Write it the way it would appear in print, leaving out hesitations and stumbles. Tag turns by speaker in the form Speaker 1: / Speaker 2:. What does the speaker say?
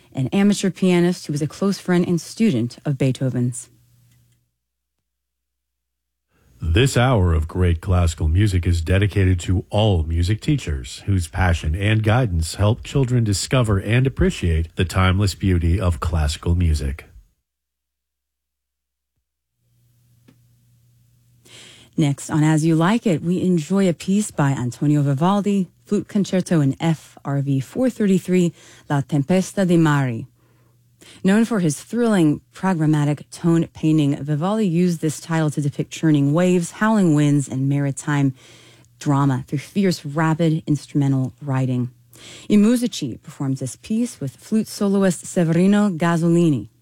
Speaker 1: an amateur pianist who was a close friend and student of Beethoven's.
Speaker 2: This hour of great classical music is dedicated to all music teachers whose passion and guidance help children discover and appreciate the timeless beauty of classical music.
Speaker 1: Next on As You Like It, we enjoy a piece by Antonio Vivaldi, Flute Concerto in F, RV 433, La Tempesta di Mari. Known for his thrilling, programmatic tone painting, Vivaldi used this style to depict churning waves, howling winds, and maritime drama through fierce, rapid instrumental writing. I Musici performs this piece with flute soloist Severino Gasolini.